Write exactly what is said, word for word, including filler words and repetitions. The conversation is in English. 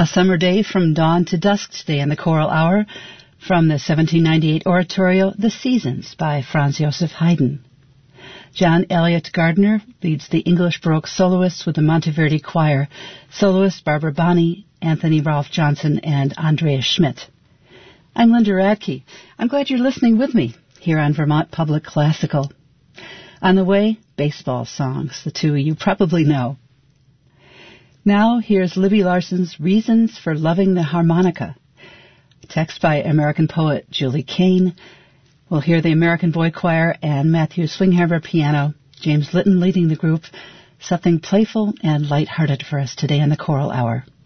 A Summer Day from Dawn to Dusk today in the Choral Hour from the seventeen ninety-eight oratorio The Seasons by Franz Joseph Haydn. John Elliott Gardner leads the English Baroque soloists with the Monteverdi Choir, soloists Barbara Bonney, Anthony Ralph Johnson, and Andrea Schmidt. I'm Linda Radke. I'm glad you're listening with me here on Vermont Public Classical. On the way, baseball songs, the two you probably know. Now, here's Libby Larson's Reasons for Loving the Harmonica. Text by American poet Julie Kane. We'll hear the American Boy Choir and Matthew Swinghammer piano, James Litton leading the group. Something playful and lighthearted for us today in the Choral Hour.